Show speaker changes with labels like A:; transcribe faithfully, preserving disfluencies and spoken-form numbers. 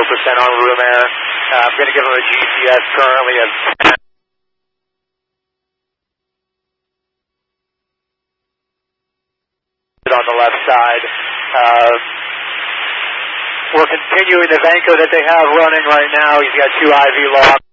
A: percent on room air. Uh, I'm going to give him a G C S currently of on the left side. Uh, we're continuing the Vanco that they have running right now. He's got two I V logs.